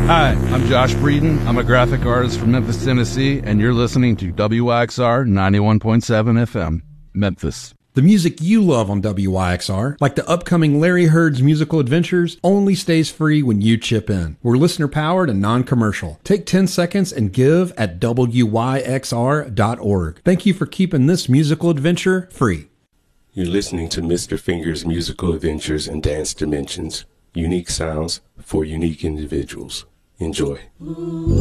Hi, I'm Josh Breeden. I'm a graphic artist from Memphis, Tennessee, and you're listening to WYXR 91.7 FM, Memphis. The music you love on WYXR, like the upcoming Larry Heard's musical adventures, only stays free when you chip in. We're listener-powered and non-commercial. Take 10 seconds and give at WYXR.org. Thank you for keeping this musical adventure free. You're listening to Mr. Finger's Musical Adventures and Dance Dimensions. Unique sounds for unique individuals. Enjoy.